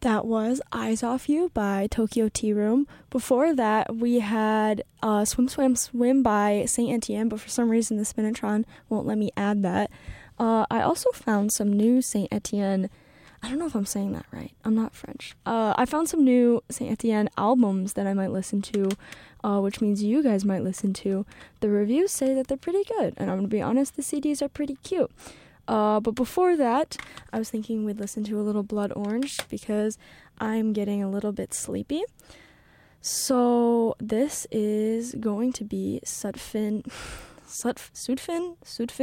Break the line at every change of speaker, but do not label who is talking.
That was Eyes Off You by Tokyo Tea Room. Before that, we had Swim, Swim, Swim by Saint Etienne, but for some reason the Spinatron won't let me add that. I also found some new Saint Etienne. I don't know if I'm saying that right. I'm not French. I found some new Saint Etienne albums that I might listen to, which means you guys might listen to. The reviews say that they're pretty good, and I'm going to be honest, the CDs are pretty cute. But before that, I was thinking we'd listen to a little Blood Orange because I'm getting a little bit sleepy. So this is going to be Sudfin